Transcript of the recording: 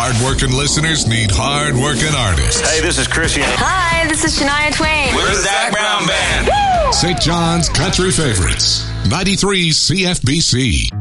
Hard-working listeners need hard-working artists. Hey, this is Chrissy. Hi, this is Shania Twain. We're the Zac Brown Band. St. John's Country Favorites, 93 CFBC.